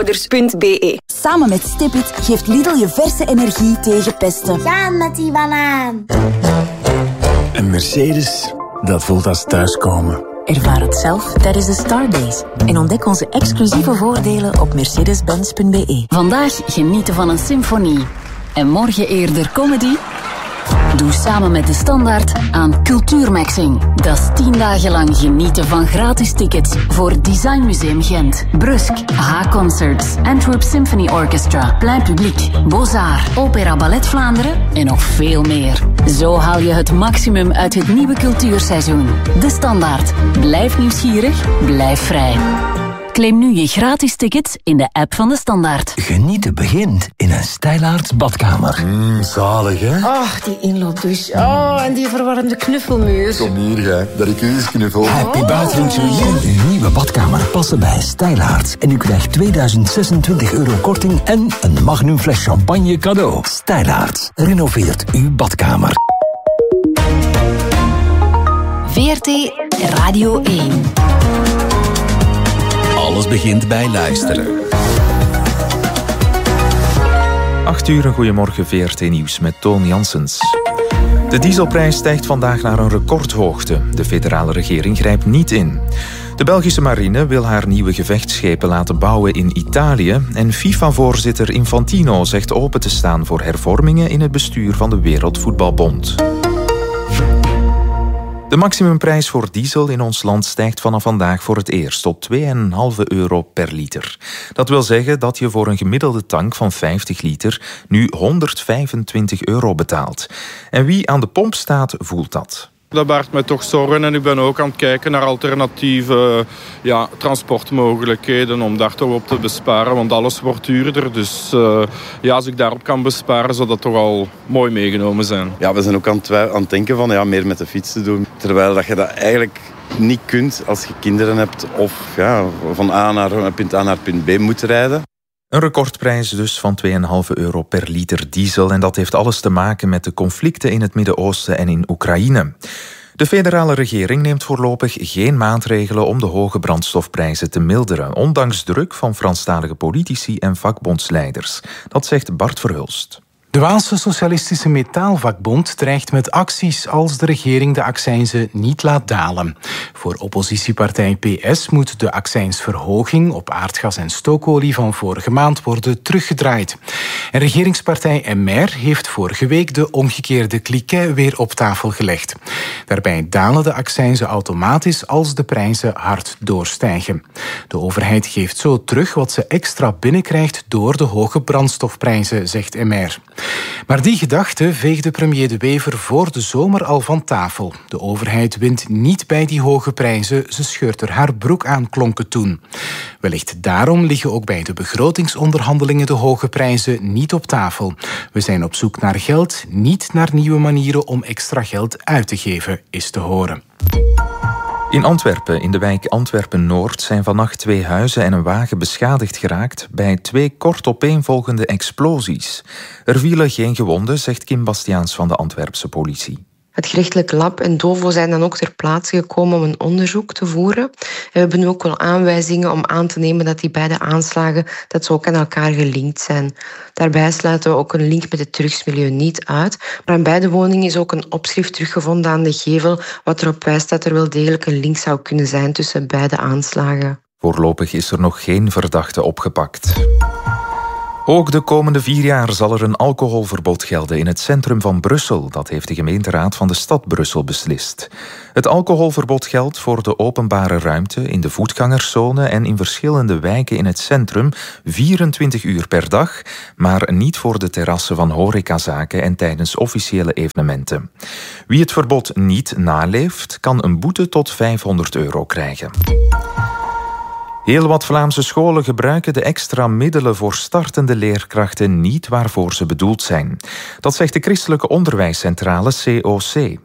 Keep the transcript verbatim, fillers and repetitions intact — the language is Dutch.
Dierouders punt b e. Samen met Stipit geeft Lidl je verse energie tegen pesten. Gaan met die banaan. Een Mercedes, dat voelt als thuiskomen. Ervaar het zelf tijdens de Stardays en ontdek onze exclusieve voordelen op mercedes benz punt b e. Vandaag genieten van een symfonie en morgen eerder comedy? Doe samen met De Standaard aan Cultuurmaxing. Dat is tien dagen lang genieten van gratis tickets voor Design Museum Gent, Brusk, H-Concerts, Antwerp Symphony Orchestra, Plein Publiek, Beaux-Arts, Opera Ballet Vlaanderen en nog veel meer. Zo haal je het maximum uit het nieuwe cultuurseizoen. De Standaard. Blijf nieuwsgierig, blijf vrij. Claim nu je gratis tickets in de app van De Standaard. Genieten begint in een Stijlaarts badkamer. Mmm, zalig hè? Ach, die inloopdouche. Oh, en die verwarmde knuffelmuur. Kom hier, jij. Dat ik u eens knuffel. Happy Bathroom to you. Uw nieuwe badkamer passen bij Stijlaarts. En u krijgt tweeduizend zesentwintig euro korting en een magnum fles champagne cadeau. Stijlaarts. Renoveert uw badkamer. V R T Radio één. Alles begint bij luisteren. acht uur, een goedemorgen, V R T Nieuws met Toon Janssens. De dieselprijs stijgt vandaag naar een recordhoogte. De federale regering grijpt niet in. De Belgische marine wil haar nieuwe gevechtsschepen laten bouwen in Italië. En FIFA-voorzitter Infantino zegt open te staan voor hervormingen in het bestuur van de Wereldvoetbalbond. De maximumprijs voor diesel in ons land stijgt vanaf vandaag voor het eerst tot twee komma vijf euro per liter. Dat wil zeggen dat je voor een gemiddelde tank van vijftig liter nu honderdvijfentwintig euro betaalt. En wie aan de pomp staat, voelt dat. Dat baart mij toch zorgen en ik ben ook aan het kijken naar alternatieve ja, transportmogelijkheden om daar toch op te besparen, want alles wordt duurder. Dus uh, ja, als ik daarop kan besparen, zou dat toch al mooi meegenomen zijn. Ja, we zijn ook aan het, aan het denken van ja, meer met de fiets te doen. Terwijl dat je dat eigenlijk niet kunt als je kinderen hebt of ja, van A naar punt A naar punt B moet rijden. Een recordprijs dus van twee komma vijf euro per liter diesel. En dat heeft alles te maken met de conflicten in het Midden-Oosten en in Oekraïne. De federale regering neemt voorlopig geen maatregelen om de hoge brandstofprijzen te milderen, ondanks druk van Franstalige politici en vakbondsleiders. Dat zegt Bart Verhulst. De Waalse Socialistische Metaalvakbond dreigt met acties als de regering de accijnzen niet laat dalen. Voor oppositiepartij P S moet de accijnsverhoging op aardgas en stookolie van vorige maand worden teruggedraaid. En regeringspartij M R heeft vorige week de omgekeerde cliquet weer op tafel gelegd. Daarbij dalen de accijnzen automatisch als de prijzen hard doorstijgen. De overheid geeft zo terug wat ze extra binnenkrijgt door de hoge brandstofprijzen, zegt M R. Maar die gedachte veegde premier De Wever voor de zomer al van tafel. De overheid wint niet bij die hoge prijzen, ze scheurt er haar broek aan, klonk het toen. Wellicht daarom liggen ook bij de begrotingsonderhandelingen de hoge prijzen niet op tafel. We zijn op zoek naar geld, niet naar nieuwe manieren om extra geld uit te geven, is te horen. In Antwerpen, in de wijk Antwerpen-Noord, zijn vannacht twee huizen en een wagen beschadigd geraakt bij twee kort opeenvolgende explosies. Er vielen geen gewonden, zegt Kim Bastiaans van de Antwerpse politie. Het gerechtelijk lab en DOVO zijn dan ook ter plaatse gekomen om een onderzoek te voeren. En we hebben nu ook wel aanwijzingen om aan te nemen dat die beide aanslagen dat ze ook aan elkaar gelinkt zijn. Daarbij sluiten we ook een link met het drugsmilieu niet uit. Maar aan beide woningen is ook een opschrift teruggevonden aan de gevel, wat erop wijst dat er wel degelijk een link zou kunnen zijn tussen beide aanslagen. Voorlopig is er nog geen verdachte opgepakt. Ook de komende vier jaar zal er een alcoholverbod gelden in het centrum van Brussel. Dat heeft de gemeenteraad van de stad Brussel beslist. Het alcoholverbod geldt voor de openbare ruimte, in de voetgangerszone en in verschillende wijken in het centrum vierentwintig uur per dag, maar niet voor de terrassen van horecazaken en tijdens officiële evenementen. Wie het verbod niet naleeft, kan een boete tot vijfhonderd euro krijgen. Heel wat Vlaamse scholen gebruiken de extra middelen voor startende leerkrachten niet waarvoor ze bedoeld zijn. Dat zegt de Christelijke Onderwijscentrale C O C.